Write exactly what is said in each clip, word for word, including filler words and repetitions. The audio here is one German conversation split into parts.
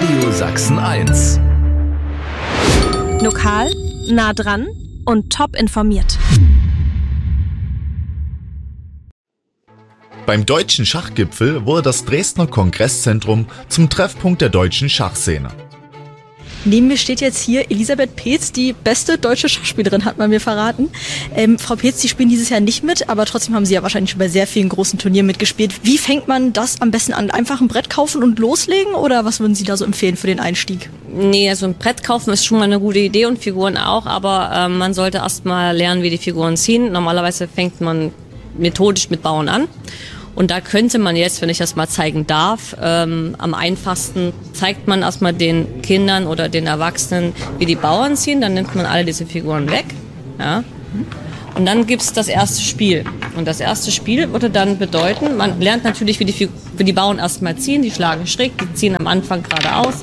Radio Sachsen eins. Lokal, nah dran und top informiert. Beim Deutschen Schachgipfel wurde das Dresdner Kongresszentrum zum Treffpunkt der deutschen Schachszene. Neben mir steht jetzt hier Elisabeth Peetz, die beste deutsche Schachspielerin, hat man mir verraten. Ähm, Frau Peetz, Sie spielen dieses Jahr nicht mit, aber trotzdem haben Sie ja wahrscheinlich schon bei sehr vielen großen Turnieren mitgespielt. Wie fängt man das am besten an? Einfach ein Brett kaufen und loslegen oder was würden Sie da so empfehlen für den Einstieg? Nee, also ein Brett kaufen ist schon mal eine gute Idee und Figuren auch, aber äh, man sollte erst mal lernen, wie die Figuren ziehen. Normalerweise fängt man methodisch mit Bauern an. Und da könnte man jetzt, wenn ich das mal zeigen darf, ähm, am einfachsten zeigt man erstmal den Kindern oder den Erwachsenen, wie die Bauern ziehen. Dann nimmt man alle diese Figuren weg. Ja. Und dann gibt's das erste Spiel. Und das erste Spiel würde dann bedeuten, man lernt natürlich, wie die, wie die Bauern erstmal ziehen. Die schlagen schräg, die ziehen am Anfang geradeaus.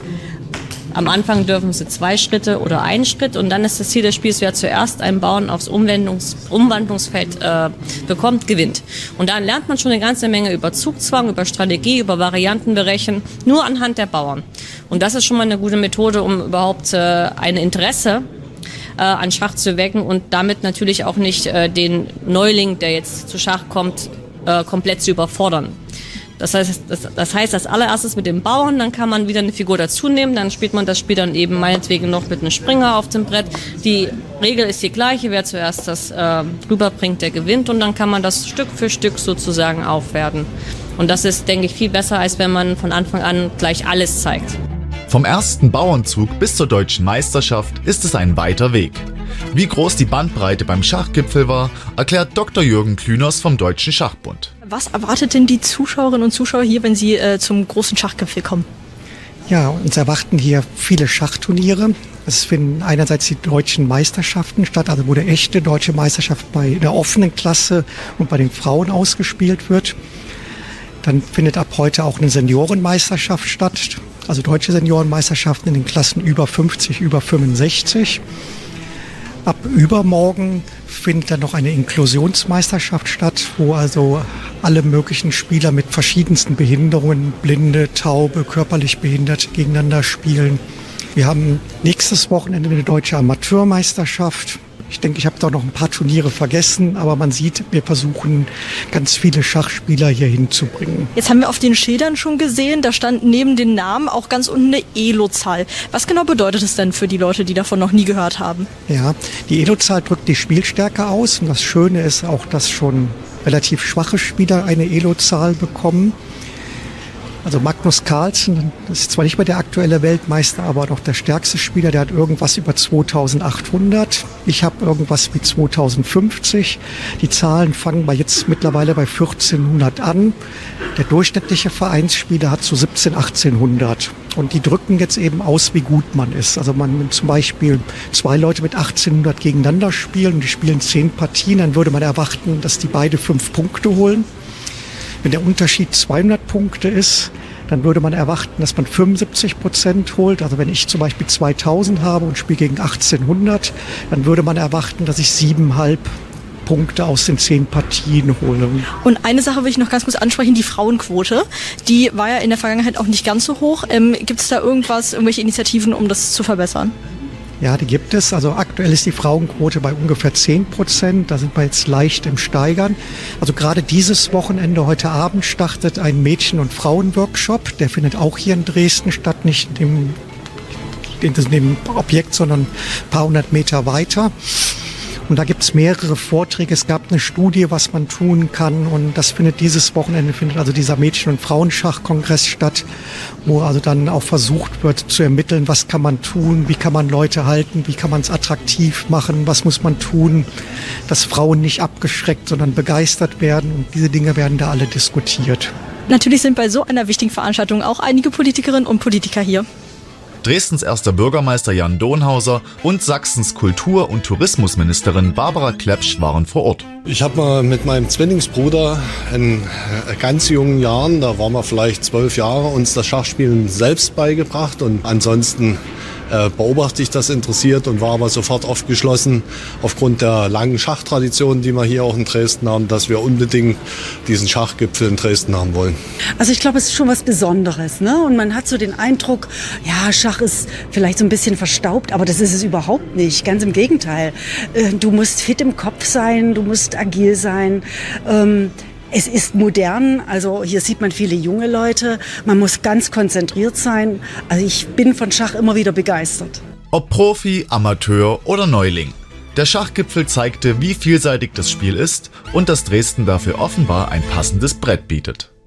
Am Anfang dürfen sie zwei Schritte oder einen Schritt und dann ist das Ziel des Spiels, wer zuerst einen Bauern aufs Umwandlungs- Umwandlungsfeld äh, bekommt, gewinnt. Und dann lernt man schon eine ganze Menge über Zugzwang, über Strategie, über Variantenberechnen, nur anhand der Bauern. Und das ist schon mal eine gute Methode, um überhaupt äh, ein Interesse äh, an Schach zu wecken und damit natürlich auch nicht äh, den Neuling, der jetzt zu Schach kommt, äh, komplett zu überfordern. Das heißt, das, das heißt, als allererstes mit dem Bauern, dann kann man wieder eine Figur dazu nehmen, dann spielt man das Spiel dann eben meinetwegen noch mit einem Springer auf dem Brett. Die Regel ist die gleiche, wer zuerst das äh, rüberbringt, der gewinnt und dann kann man das Stück für Stück sozusagen aufwerten. Und das ist, denke ich, viel besser, als wenn man von Anfang an gleich alles zeigt. Vom ersten Bauernzug bis zur deutschen Meisterschaft ist es ein weiter Weg. Wie groß die Bandbreite beim Schachgipfel war, erklärt Doktor Jürgen Klüners vom Deutschen Schachbund. Was erwartet denn die Zuschauerinnen und Zuschauer hier, wenn sie äh, zum großen Schachgipfel kommen? Ja, uns erwarten hier viele Schachturniere. Es finden einerseits die deutschen Meisterschaften statt, also wo eine echte deutsche Meisterschaft bei der offenen Klasse und bei den Frauen ausgespielt wird. Dann findet ab heute auch eine Seniorenmeisterschaft statt, also deutsche Seniorenmeisterschaften in den Klassen über fünfzig, über fünfundsechzig. Ab übermorgen findet dann noch eine Inklusionsmeisterschaft statt, wo also alle möglichen Spieler mit verschiedensten Behinderungen, Blinde, Taube, körperlich behindert, gegeneinander spielen. Wir haben nächstes Wochenende eine deutsche Amateurmeisterschaft. Ich denke, ich habe da noch ein paar Turniere vergessen, aber man sieht, wir versuchen, ganz viele Schachspieler hier hinzubringen. Jetzt haben wir auf den Schildern schon gesehen, da stand neben den Namen auch ganz unten eine Elo-Zahl. Was genau bedeutet es denn für die Leute, die davon noch nie gehört haben? Ja, die Elo-Zahl drückt die Spielstärke aus und das Schöne ist auch, dass schon relativ schwache Spieler eine Elo-Zahl bekommen. Also Magnus Carlsen, das ist zwar nicht mehr der aktuelle Weltmeister, aber doch der stärkste Spieler, der hat irgendwas über zweitausendachthundert. Ich habe irgendwas wie zweitausendfünfzig. Die Zahlen fangen bei jetzt mittlerweile bei vierzehnhundert an. Der durchschnittliche Vereinsspieler hat so siebzehnhundert, achtzehnhundert. Und die drücken jetzt eben aus, wie gut man ist. Also man nimmt zum Beispiel zwei Leute mit achtzehnhundert gegeneinander spielen und die spielen zehn Partien, dann würde man erwarten, dass die beide fünf Punkte holen. Wenn der Unterschied zweihundert Punkte ist, dann würde man erwarten, dass man fünfundsiebzig Prozent holt. Also wenn ich zum Beispiel zweitausend habe und spiele gegen achtzehnhundert, dann würde man erwarten, dass ich siebeneinhalb Punkte aus den zehn Partien hole. Und eine Sache will ich noch ganz kurz ansprechen, die Frauenquote. Die war ja in der Vergangenheit auch nicht ganz so hoch. Ähm, gibt es da irgendwas, irgendwelche Initiativen, um das zu verbessern? Ja, die gibt es. Also aktuell ist die Frauenquote bei ungefähr zehn Prozent. Da sind wir jetzt leicht im Steigern. Also gerade dieses Wochenende, heute Abend, startet ein Mädchen- und Frauenworkshop. Der findet auch hier in Dresden statt, nicht in dem, in dem Objekt, sondern ein paar hundert Meter weiter. Und da gibt es mehrere Vorträge. Es gab eine Studie, was man tun kann. Und das findet dieses Wochenende, findet also dieser Mädchen- und Frauenschachkongress statt, wo also dann auch versucht wird zu ermitteln, was kann man tun, wie kann man Leute halten, wie kann man es attraktiv machen, was muss man tun, dass Frauen nicht abgeschreckt, sondern begeistert werden. Und diese Dinge werden da alle diskutiert. Natürlich sind bei so einer wichtigen Veranstaltung auch einige Politikerinnen und Politiker hier. Dresdens erster Bürgermeister Jan Donhauser und Sachsens Kultur- und Tourismusministerin Barbara Klepsch waren vor Ort. Ich habe mal mit meinem Zwillingsbruder in ganz jungen Jahren, da waren wir vielleicht zwölf Jahre, uns das Schachspielen selbst beigebracht und ansonsten äh, beobachte ich das interessiert und war aber sofort aufgeschlossen aufgrund der langen Schachtradition, die wir hier auch in Dresden haben, dass wir unbedingt diesen Schachgipfel in Dresden haben wollen. Also ich glaube, es ist schon was Besonderes, ne? Und man hat so den Eindruck, ja, Schach ist vielleicht so ein bisschen verstaubt, aber das ist es überhaupt nicht. Ganz im Gegenteil. Äh, du musst fit im Kopf sein, du musst agil sein. Ähm, Es ist modern, also hier sieht man viele junge Leute. Man muss ganz konzentriert sein. Also ich bin von Schach immer wieder begeistert. Ob Profi, Amateur oder Neuling. Der Schachgipfel zeigte, wie vielseitig das Spiel ist und dass Dresden dafür offenbar ein passendes Brett bietet.